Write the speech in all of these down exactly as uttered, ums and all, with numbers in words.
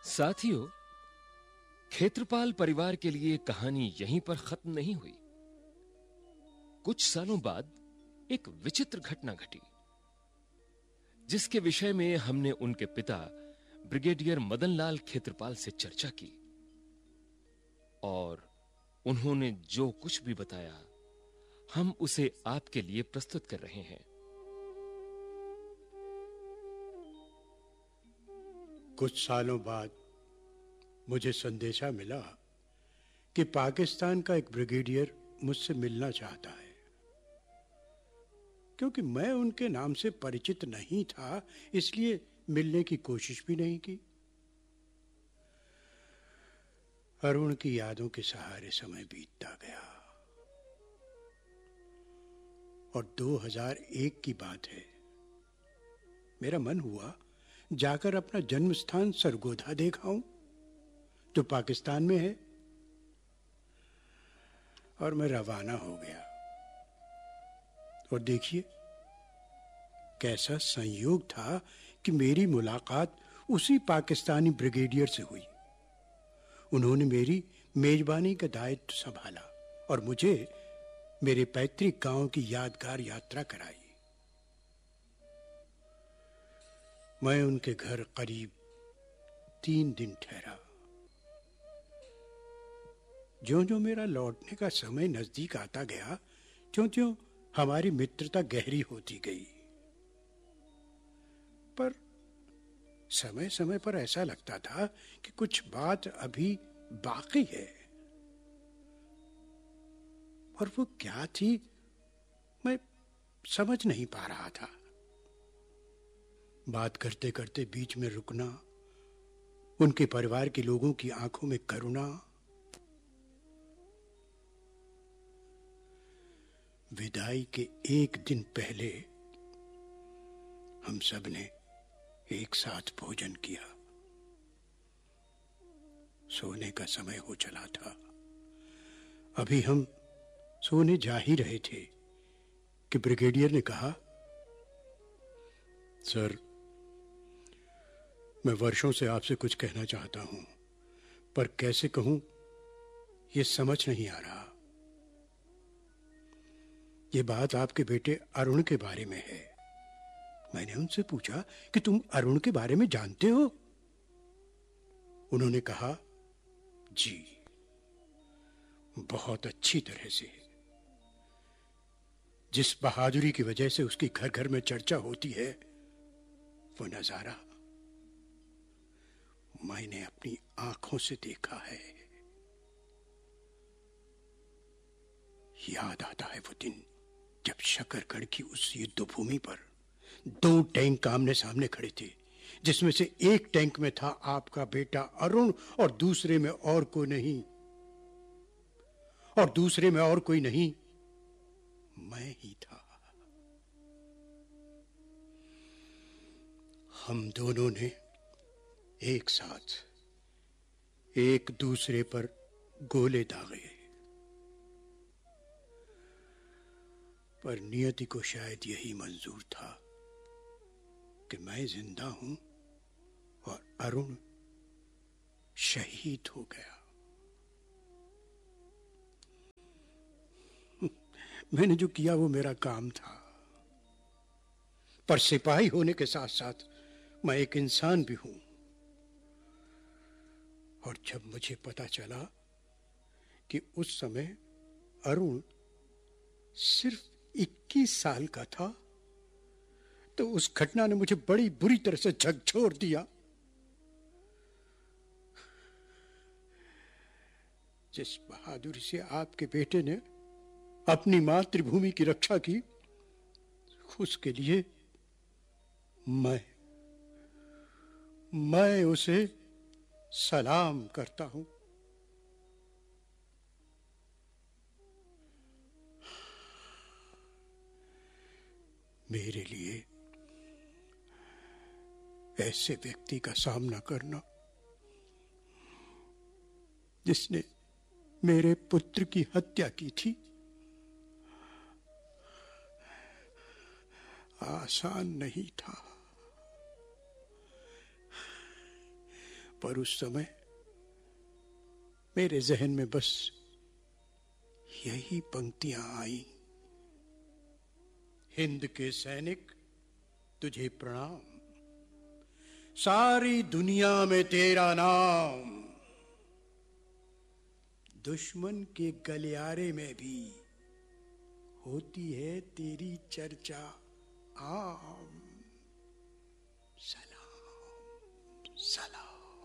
साथियों, क्षेत्रपाल परिवार के लिए कहानी यहीं पर खत्म नहीं हुई। कुछ सालों बाद एक विचित्र घटना घटी, जिसके विषय में हमने उनके पिता ब्रिगेडियर मदनलाल क्षेत्रपाल से चर्चा की और उन्होंने जो कुछ भी बताया, हम उसे आपके लिए प्रस्तुत कर रहे हैं। कुछ सालों बाद मुझे संदेशा मिला कि पाकिस्तान का एक ब्रिगेडियर मुझसे मिलना चाहता है। क्योंकि मैं उनके नाम से परिचित नहीं था, इसलिए मिलने की कोशिश भी नहीं की। अरुण की यादों के सहारे समय बीतता गया और दो हज़ार एक की बात है। मेरा मन हुआ जाकर अपना जन्म स्थान सरगोधा देखाऊं, जो पाकिस्तान में है, और मैं रवाना हो गया। और देखिए कैसा संयोग था कि मेरी मुलाकात उसी पाकिस्तानी ब्रिगेडियर से हुई। उन्होंने मेरी मेजबानी का दायित्व संभाला और मुझे मेरे पैतृक गांव की यादगार यात्रा कराई। मैं उनके घर करीब तीन दिन ठहरा। ज्यों-ज्यों मेरा लौटने का समय नजदीक आता गया, त्यों-त्यों हमारी मित्रता गहरी होती गई। पर समय समय पर ऐसा लगता था कि कुछ बात अभी बाकी है। और वो क्या थी, मैं समझ नहीं पा रहा था। बात करते करते बीच में रुकना, उनके परिवार के लोगों की आंखों में करुणा। विदाई के एक दिन पहले हम सब ने एक साथ भोजन किया। सोने का समय हो चला था। अभी हम सोने जा ही रहे थे कि ब्रिगेडियर ने कहा, सर, मैं वर्षों से आपसे कुछ कहना चाहता हूं, पर कैसे कहूं ये समझ नहीं आ रहा। ये बात आपके बेटे अरुण के बारे में है। मैंने उनसे पूछा कि तुम अरुण के बारे में जानते हो? उन्होंने कहा, जी, बहुत अच्छी तरह से। जिस बहादुरी की वजह से उसकी घर घर में चर्चा होती है, वो नजारा मैंने अपनी आंखों से देखा है। याद आता है वो दिन जब शकरगढ़ की उस युद्ध भूमि पर दो टैंक आमने सामने खड़े थे, जिसमें से एक टैंक में था आपका बेटा अरुण और दूसरे में और कोई नहीं और दूसरे में और कोई नहीं मैं ही था। हम दोनों ने एक साथ एक दूसरे पर गोले दागे, पर नियति को शायद यही मंजूर था कि मैं जिंदा हूं और अरुण शहीद हो गया। मैंने जो किया वो मेरा काम था, पर सिपाही होने के साथ साथ मैं एक इंसान भी हूं। और जब मुझे पता चला कि उस समय अरुण सिर्फ इक्कीस साल का था, तो उस घटना ने मुझे बड़ी बुरी तरह से झकझोर दिया। जिस बहादुरी से आपके बेटे ने अपनी मातृभूमि की रक्षा की, उसके लिए मैं मैं उसे सलाम करता हूं। मेरे लिए ऐसे व्यक्ति का सामना करना जिसने मेरे पुत्र की हत्या की थी, आसान नहीं था। पर उस समय मेरे जहन में बस यही पंक्तियां आई। हिंद के सैनिक तुझे प्रणाम, सारी दुनिया में तेरा नाम, दुश्मन के गलियारे में भी होती है तेरी चर्चा आम। सलाम सलाम।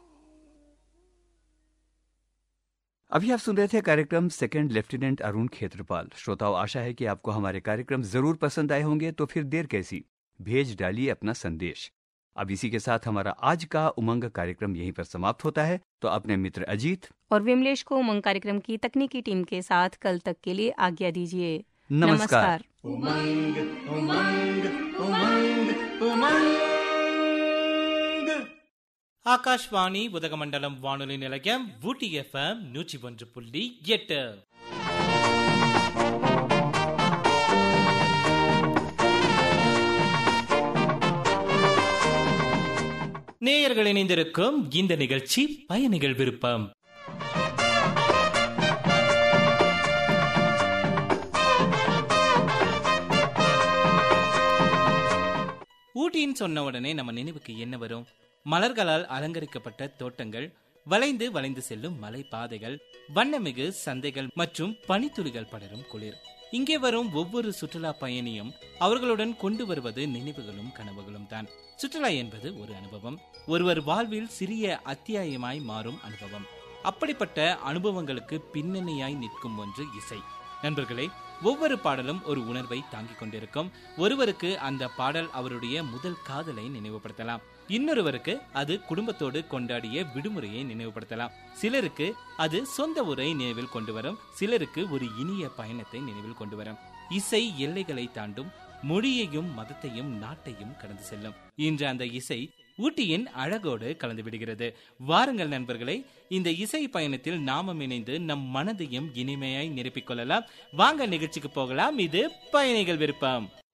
अभी आप सुन रहे थे कार्यक्रम सेकंड लेफ्टिनेंट अरुण खेत्रपाल। श्रोताओं, आशा है कि आपको हमारे कार्यक्रम जरूर पसंद आए होंगे, तो फिर देर कैसी, भेज डालिए अपना संदेश। अब इसी के साथ हमारा आज का उमंग कार्यक्रम यहीं पर समाप्त होता है। तो अपने मित्र अजीत और विमलेश को उमंग कार्यक्रम की तकनीकी टीम के साथ कल तक के लिए आज्ञा दीजिए। नमस्कार। उमंग उमंग उमंग उमंग। ஆகாஷ்வாணி உதகமண்டலம் வானொலி நிலையம் ஊட்டி எஃப்எம் நூற்றி ஒன்று புள்ளி எட்டு. நேயர்கள் இணைந்திருக்கும் இந்த நிகழ்ச்சி பயணிகள் விருப்பம். ஊட்டின்னு சொன்ன உடனே நம்ம நினைவுக்கு என்ன வரும்? மலர்களால் அலங்கரிக்கப்பட்ட தோட்டங்கள், வளைந்து வளைந்து செல்லும் மலை பாதைகள், வண்ணமிகு சந்தைகள் மற்றும் பனித்துளிகள் படரும் குளிர். இங்கே வரும் ஒவ்வொரு சுற்றுலா பயணியும் அவர்களுடன் கொண்டு வருவது நினைவுகளும் கனவுகளும் தான். சுற்றுலா என்பது ஒரு அனுபவம், ஒருவர் வாழ்வில் சிறிய அத்தியாயமாய் மாறும் அனுபவம். அப்படிப்பட்ட அனுபவங்களுக்கு பின்னணியாய் நிற்கும் ஒன்று இசை. நண்பர்களே, ஒவ்வொரு பாடலும் ஒரு உணர்வை தாங்கிக் கொண்டிருக்கும். ஒருவருக்கு அந்த பாடல் அவருடைய முதல் காதலை நினைவுபடுத்தலாம், இன்னொருவருக்கு அது குடும்பத்தோடு கொண்டாடிய விடுமுறையை நினைவுபடுத்தலாம், சிலருக்கு அது சொந்த ஊரை நினைவில் கொண்டு வரும், சிலருக்கு ஒரு இனிய பயணத்தை நினைவில் கொண்டு வரும். இசை எல்லைகளை தாண்டும், மொழியையும் மதத்தையும் நாட்டையும் கடந்து செல்லும். இன்று அந்த இசை ஊட்டியின் அழகோடு கலந்து விடுகிறது. வாருங்கள் நண்பர்களே, இந்த இசை பயணத்தில் நாமும் இணைந்து நம் மனதையும் இனிமையாய் நிரப்பிக் கொள்ளலாம். வாங்க நிகழ்ச்சிக்கு போகலாம். இது பயணிகள் விருப்பம்.